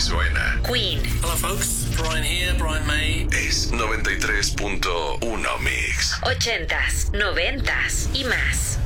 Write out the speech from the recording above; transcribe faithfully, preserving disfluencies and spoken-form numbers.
suena. Queen. Hello folks, Brian here, Brian May. Es noventa y tres punto uno Mix. Ochentas, noventas y más.